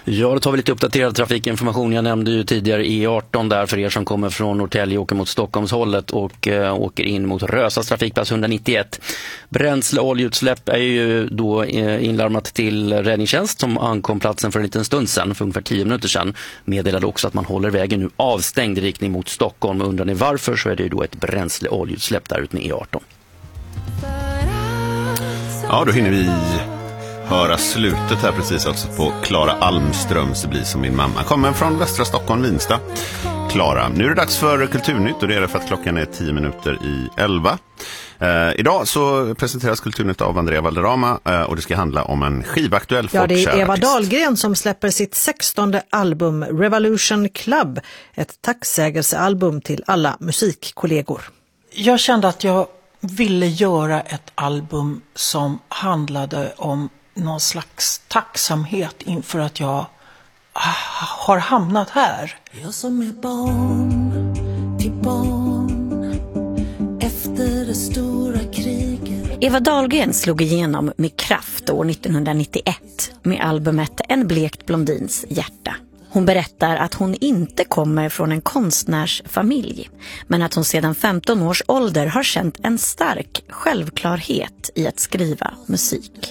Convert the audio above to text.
Ja, då tar vi lite uppdaterad trafikinformation. Jag nämnde ju tidigare E18 där för er som kommer från Norrtälje och åker mot Stockholmshållet och åker in mot Rösas trafikplats 191. Bränsle- och oljeutsläpp är ju då inlarmat till räddningstjänst som ankom platsen för en liten stund sedan, för ungefär 10 minuter sedan. Meddelade också att man håller vägen nu avstängd i riktning mot Stockholm. Undrar ni varför, så är det ju då ett bränsle- och oljeutsläpp där ute med E18. Ja, då hinner vi höra slutet här precis också på Klara Almströms Det blir som min mamma. Kommer från västra Stockholm, Vinsta. Klara, nu är det dags för Kulturnytt och det är det för att klockan är 10 minuter i 11. Idag så presenteras Kulturnytt av Andrea Valderrama och det ska handla om en skivaktuell folkkär artist. Ja, det är Eva Dahlgren som släpper sitt 16:e album Revolution Club. Ett tacksägelsealbum till alla musikkollegor. Jag kände att jag ville göra ett album som handlade om någon slags tacksamhet inför att jag har hamnat här. Jag som är barn till barn efter det stora kriget. Eva Dahlgren slog igenom med kraft år 1991 med albumet En blekt blondins hjärta. Hon berättar att hon inte kommer från en konstnärsfamilj, men att hon sedan 15 års ålder har känt en stark självklarhet i att skriva musik.